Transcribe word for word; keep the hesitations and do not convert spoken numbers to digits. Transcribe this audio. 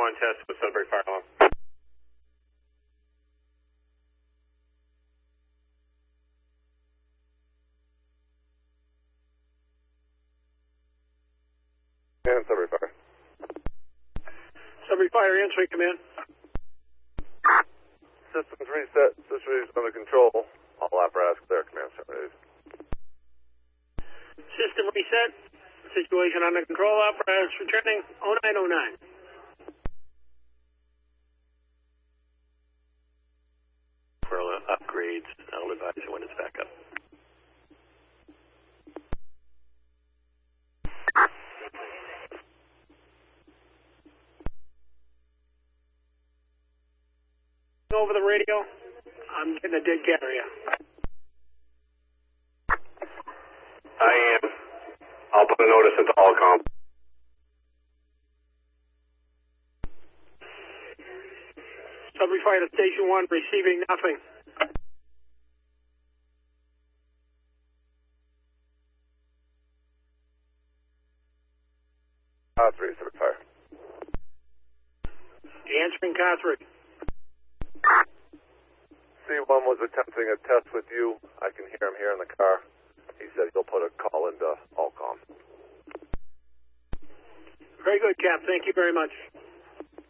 one, test with Sudbury Fire Alarm. And Sudbury Fire. Sudbury Fire, answering command. Systems reset, situation under control. All apparatus clear, command center. System reset, situation under control, apparatus returning oh nine oh nine. For uh, upgrades, I'll advise you when it's back up. Over the radio, I'm getting a dead carrier. I am. I'll put a notice into all comp. Sudbury Fire to Station one, receiving nothing. Uh, three, Sudbury Fire. Answering car three. C one was attempting a test with you. I can hear him here in the car. He said he'll put a call into Allcom. Very good, Cap. Thank you very much.